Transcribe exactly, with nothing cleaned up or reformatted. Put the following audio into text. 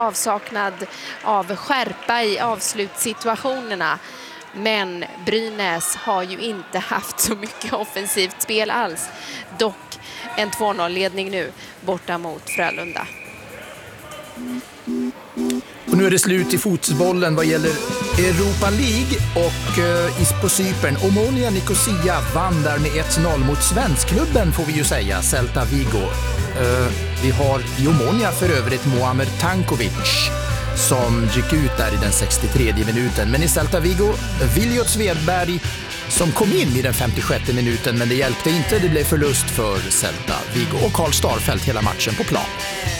avsaknad av skärpa i avslutsituationerna. Men Brynäs har ju inte haft så mycket offensivt spel alls. Dock en två noll-ledning nu borta mot Frölunda. Och nu är det slut i fotbollen vad gäller Europa League och uh, på Cypern. Omonia Nicosia vann där med ett noll mot svenskklubben får vi ju säga, Celta Vigo. Uh, vi har i Omonia för övrigt Muamer Tankovic som gick ut där i den sextiotredje minuten. Men i Celta Vigo, Viljot Svedberg som kom in i den femtiosjätte minuten, men det hjälpte inte. Det blev förlust för Celta Vigo och Karl Starfelt hela matchen på plan.